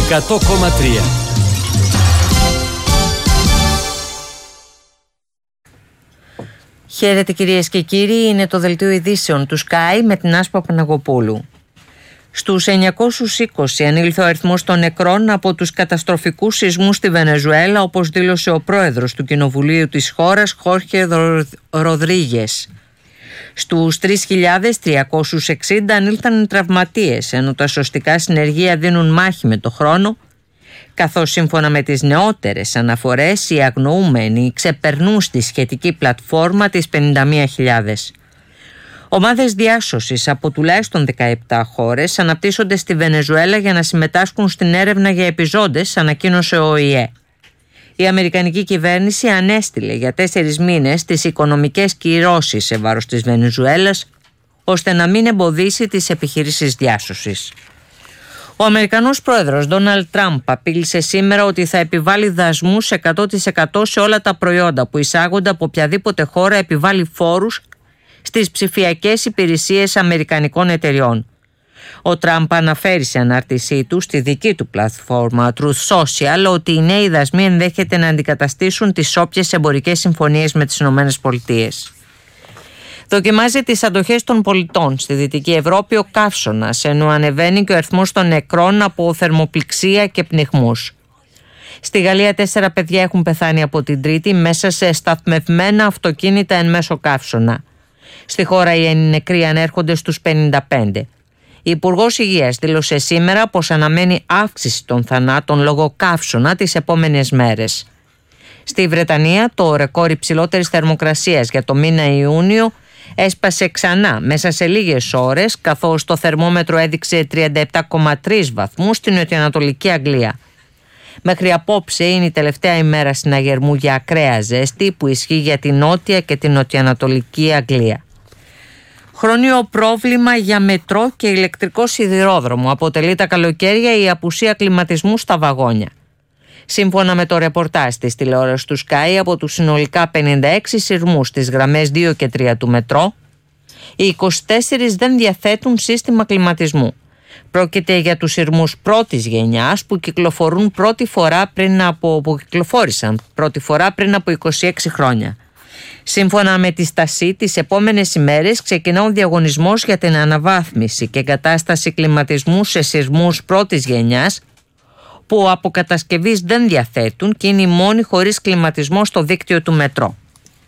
100,3. Χαίρετε κυρίες και κύριοι, είναι το δελτίο ειδήσεων του Sky με την Άσπα Παναγοπούλου. Στους 920 ανήλθε ο αριθμός των νεκρών από τους καταστροφικούς σεισμούς στη Βενεζουέλα, όπως δήλωσε ο πρόεδρος του Κοινοβουλίου της χώρας, Χόρχε Ροδρίγες. Στους 3.360 ανήλθαν τραυματίες, ενώ τα σωστικά συνεργεία δίνουν μάχη με το χρόνο, καθώς σύμφωνα με τις νεότερες αναφορές οι αγνοούμενοι ξεπερνούν στη σχετική πλατφόρμα τις 51.000. Ομάδες διάσωσης από τουλάχιστον 17 χώρες αναπτύσσονται στη Βενεζουέλα για να συμμετάσχουν στην έρευνα για επιζώντες, ανακοίνωσε ο ΟΗΕ. Η Αμερικανική κυβέρνηση ανέστειλε για 4 μήνες τις οικονομικές κυρώσεις σε βάρος της Βενεζουέλας, ώστε να μην εμποδίσει τις επιχειρήσεις διάσωσης. Ο Αμερικανός πρόεδρος Ντόναλντ Τραμπ απείλησε σήμερα ότι θα επιβάλλει δασμούς 100% σε όλα τα προϊόντα που εισάγονται από οποιαδήποτε χώρα επιβάλλει φόρους στις ψηφιακές υπηρεσίες αμερικανικών εταιριών. Ο Τραμπ αναφέρει σε ανάρτησή του στη δική του πλατφόρμα Truth Social ότι οι νέοι δασμοί ενδέχεται να αντικαταστήσουν τις όποιες εμπορικές συμφωνίες με τις ΗΠΑ. Δοκιμάζει τις αντοχές των πολιτών στη Δυτική Ευρώπη ο καύσωνας, ενώ ανεβαίνει και ο αριθμός των νεκρών από θερμοπληξία και πνιγμούς. Στη Γαλλία 4 παιδιά έχουν πεθάνει από την Τρίτη μέσα σε σταθμευμένα αυτοκίνητα εν μέσω καύσωνα. Στη χώρα οι νεκροί ανέρχονται στους 55. Η Υπουργός Υγείας δήλωσε σήμερα πως αναμένει αύξηση των θανάτων λόγω καύσωνα τις επόμενες μέρες. Στη Βρετανία το ρεκόρ υψηλότερης θερμοκρασίας για το μήνα Ιούνιο έσπασε ξανά μέσα σε λίγες ώρες, καθώς το θερμόμετρο έδειξε 37,3 βαθμούς στην νοτιοανατολική Αγγλία. Μέχρι απόψε είναι η τελευταία ημέρα συναγερμού για ακραία ζέστη που ισχύει για την νότια και την νοτιοανατολική Αγγλία. Χρόνιο πρόβλημα για μετρό και ηλεκτρικό σιδηρόδρομο αποτελεί τα καλοκαίρια η απουσία κλιματισμού στα βαγόνια. Σύμφωνα με το ρεπορτάζ της τηλεόρασης του Sky, από τους συνολικά 56 σειρμούς στις γραμμές 2 και 3 του μετρό, οι 24 δεν διαθέτουν σύστημα κλιματισμού. Πρόκειται για τους σειρμούς πρώτης γενιάς που κυκλοφορούν κυκλοφόρησαν πρώτη φορά πριν από 26 χρόνια. Σύμφωνα με τη Στασί, τις επόμενες ημέρες ξεκινά ο διαγωνισμός για την αναβάθμιση και εγκατάσταση κλιματισμού σε σειρμούς πρώτης γενιάς που από κατασκευής δεν διαθέτουν και είναι οι μόνοι χωρίς κλιματισμό στο δίκτυο του μετρό.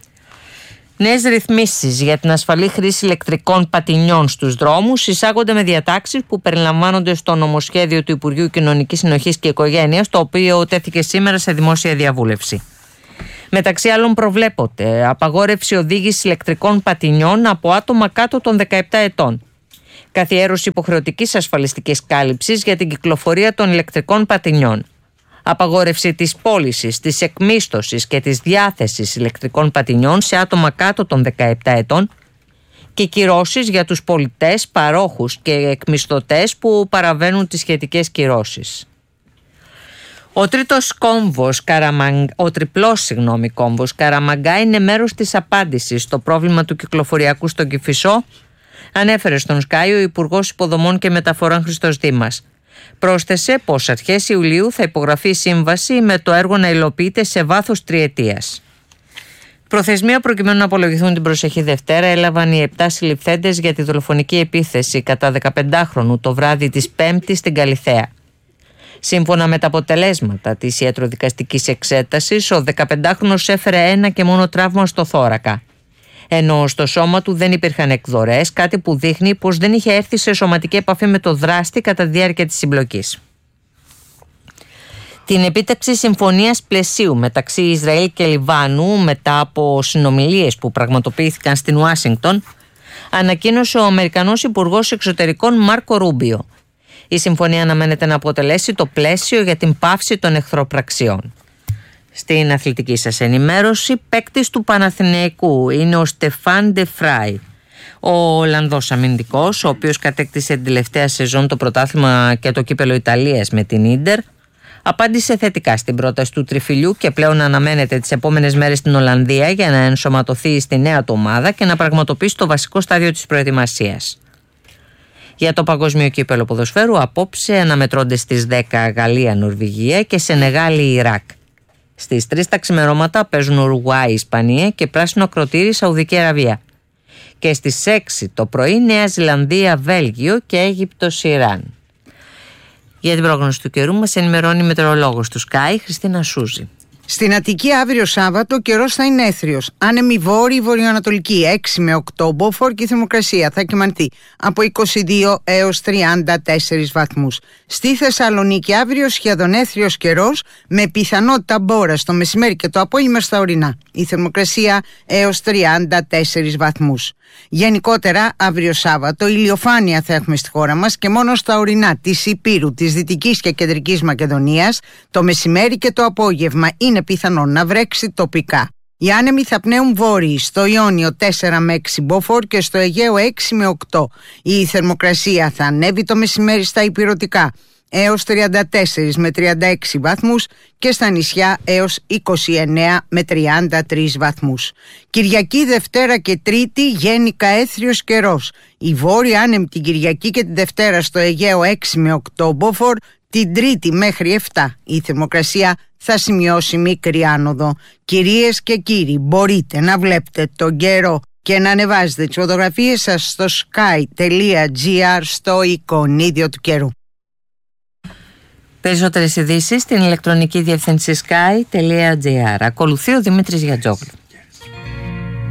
Νέες ρυθμίσεις για την ασφαλή χρήση ηλεκτρικών πατινιών στους δρόμους εισάγονται με διατάξεις που περιλαμβάνονται στο νομοσχέδιο του Υπουργείου Κοινωνικής Συνοχής και Οικογένειας, το οποίο τέθηκε σήμερα σε δημόσια διαβούλευση. Μεταξύ άλλων προβλέπονται απαγόρευση οδήγησης ηλεκτρικών πατινιών από άτομα κάτω των 17 ετών. Καθιέρωση υποχρεωτικής ασφαλιστικής κάλυψης για την κυκλοφορία των ηλεκτρικών πατινιών. Απαγόρευση της πώλησης, της εκμίσθωσης και της διάθεσης ηλεκτρικών πατινιών σε άτομα κάτω των 17 ετών και κυρώσεις για τους πολιτές, παρόχους και εκμισθωτές που παραβαίνουν τις σχετικές κυρώσεις. Ο τριπλός κόμβος Καραμαγκά είναι μέρος της απάντησης στο πρόβλημα του κυκλοφοριακού στον Κηφισό, ανέφερε στον Sky ο Υπουργός Υποδομών και Μεταφορών Χριστός Δήμας. Πρόσθεσε πως αρχές Ιουλίου θα υπογραφεί σύμβαση με το έργο να υλοποιείται σε βάθος 3 ετίας. Προθεσμία προκειμένου να απολογηθούν την προσεχή Δευτέρα έλαβαν οι 7 συλληφθέντες για τη δολοφονική επίθεση κατά 15χρονου το βράδυ της Πέμπτης στην Καλιθέα. Σύμφωνα με τα αποτελέσματα της ιατροδικαστικής εξέτασης, ο 15χρονος έφερε ένα και μόνο τραύμα στο θώρακα, ενώ στο σώμα του δεν υπήρχαν εκδορές, κάτι που δείχνει πως δεν είχε έρθει σε σωματική επαφή με το δράστη κατά τη διάρκεια της συμπλοκής. Την επίτευξη συμφωνίας πλαισίου μεταξύ Ισραήλ και Λιβάνου μετά από συνομιλίες που πραγματοποιήθηκαν στην Ουάσιγκτον, ανακοίνωσε ο Αμερικανός Υπουργός Εξωτερικών Μάρκο Ρούμπιο. Η συμφωνία αναμένεται να αποτελέσει το πλαίσιο για την πάυση των εχθροπραξιών. Στην αθλητική σας ενημέρωση, παίκτης του Παναθηναϊκού είναι ο Στεφάν Ντε Φράι, ο Ολλανδός αμυντικός, ο οποίος κατέκτησε την τελευταία σεζόν το πρωτάθλημα και το κύπελο Ιταλίας με την Ίντερ. Απάντησε θετικά στην πρόταση του τριφυλιού και πλέον αναμένεται τις επόμενες μέρες στην Ολλανδία για να ενσωματωθεί στη νέα του ομάδα και να πραγματοποιήσει το βασικό στάδιο της προετοιμασίας. Για το παγκόσμιο κύπελλο ποδοσφαίρου απόψε αναμετρώνται στις 10 Γαλλία, Νορβηγία και Σενεγάλη, Ιράκ. Στις 3 τα ξημερώματα παίζουν Ουρουγουάη, Ισπανία και πράσινο ακροτήρι, Σαουδική Αραβία. Και στις 6 το πρωί Νέα Ζηλανδία, Βέλγιο και Αίγυπτος, Ιράν. Για την πρόγνωση του καιρού μας ενημερώνει η μετεωρολόγος του Sky, Χριστίνα Σούζη. Στην Αττική αύριο Σάββατο ο καιρός θα είναι έθριος. Άνεμη βόρειη βορειοανατολική 6 με 8 μποφόρ και η θερμοκρασία θα κυμανθεί από 22 έως 34 βαθμούς. Στη Θεσσαλονίκη αύριο σχεδόν έθριος καιρός με πιθανότητα μπόρας το μεσημέρι και το απόγευμα στα ορεινά. Η θερμοκρασία έως 34 βαθμούς. Γενικότερα αύριο Σάββατο ηλιοφάνεια θα έχουμε στη χώρα μας και μόνο στα ορεινά της Ηπείρου, της Δυτικής και Κεντρικής Μακεδονίας το μεσημέρι και το απόγευμα είναι πιθανόν να βρέξει τοπικά. Οι άνεμοι θα πνέουν βόρειοι, στο Ιόνιο 4 με 6 μποφόρ και στο Αιγαίο 6 με 8. Η θερμοκρασία θα ανέβει το μεσημέρι στα ηπειρωτικά έως 34 με 36 βαθμούς και στα νησιά έως 29 με 33 βαθμούς. Κυριακή, Δευτέρα και Τρίτη γενικά έθριος καιρός. Η βόρεια άνεμη την Κυριακή και την Δευτέρα στο Αιγαίο 6 με 8 μποφόρ, την Τρίτη μέχρι 7 η θερμοκρασία θα σημειώσει μικρή άνοδο. Κυρίες και κύριοι, μπορείτε να βλέπετε τον καιρό και να ανεβάζετε τις φωτογραφίες σας στο sky.gr στο εικονίδιο του καιρού. Περισσότερες ειδήσεις στην ηλεκτρονική διεύθυνση sky.gr. Ακολουθεί ο Δημήτρης Γιατζόγλου.